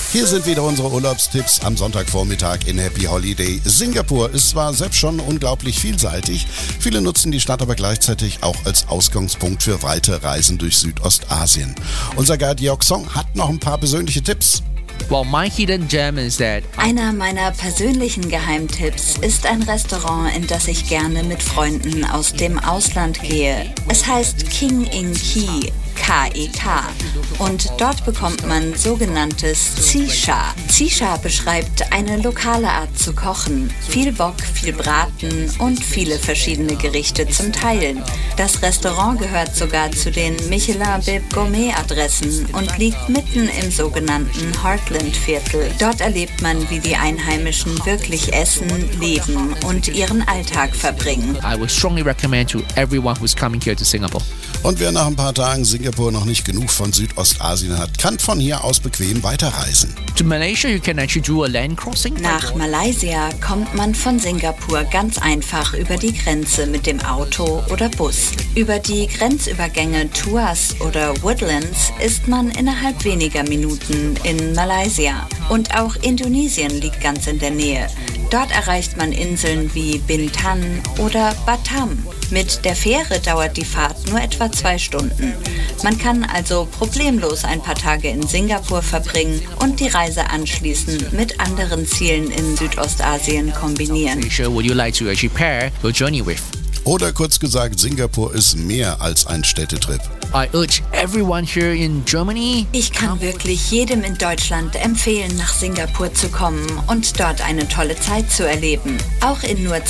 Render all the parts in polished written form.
Hier sind wieder unsere Urlaubstipps am Sonntagvormittag in Happy Holiday. Singapur ist zwar selbst schon unglaublich vielseitig, viele nutzen die Stadt aber gleichzeitig auch als Ausgangspunkt für weite Reisen durch Südostasien. Unser Guide Georg Song hat noch ein paar persönliche Tipps. Well, my hidden gem is that Einer meiner persönlichen Geheimtipps ist ein Restaurant, in das ich gerne mit Freunden aus dem Ausland gehe. Es heißt King in Key, K-E-K. Und dort bekommt man sogenanntes Xisha. Xisha beschreibt eine lokale Art zu kochen. Viel Wok, viel Braten und viele verschiedene Gerichte zum Teilen. Das Restaurant gehört sogar zu den Michelin-Bib Gourmet-Adressen und liegt mitten im sogenannten Heartland-Viertel. Dort erlebt man, wie die Einheimischen wirklich essen, leben und ihren Alltag verbringen. I would strongly recommend to everyone who's coming here to Singapore. Und wer nach ein paar Tagen Singapur noch nicht genug von Südostasien hat, kann von hier aus bequem weiterreisen. To Malaysia, you can actually do a land crossing. Nach Malaysia kommt man von Singapur ganz einfach über die Grenze mit dem Auto oder Bus. Über die Grenzübergänge Tuas oder Woodlands ist man innerhalb weniger Minuten in Malaysia. Und auch Indonesien liegt ganz in der Nähe. Dort erreicht man Inseln wie Bintan oder Batam. Mit der Fähre dauert die Fahrt nur etwa 2 Stunden. Man kann also problemlos ein paar Tage in Singapur verbringen und die Reise anschließend mit anderen Zielen in Südostasien kombinieren. Malaysia, would you like to actually pair your journey with? Oder kurz gesagt, Singapur ist mehr als ein Städtetrip. I urge everyone here in Germany. Ich kann wirklich jedem in Deutschland empfehlen, nach Singapur zu kommen und dort eine tolle Zeit zu erleben. Auch in nur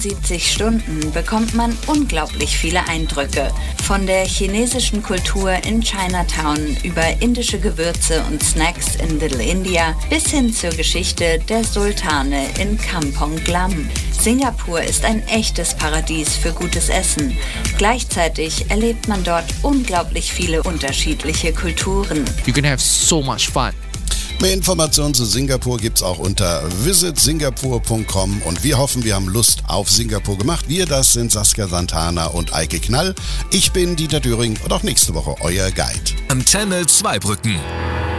72 Stunden bekommt man unglaublich viele Eindrücke. Von der chinesischen Kultur in Chinatown über indische Gewürze und Snacks in Little India bis hin zur Geschichte der Sultane in Kampong Glam. Singapur ist ein echtes Paradies für gutes Essen. Gleichzeitig erlebt man dort unglaublich viele unterschiedliche Kulturen. You can have so much fun. Mehr Informationen zu Singapur gibt's auch unter visitsingapur.com und wir hoffen, wir haben Lust auf Singapur gemacht. Wir, das sind Saskia Santana und Eike Knall. Ich bin Dieter Döring und auch nächste Woche euer Guide. Antenne Zweibrücken.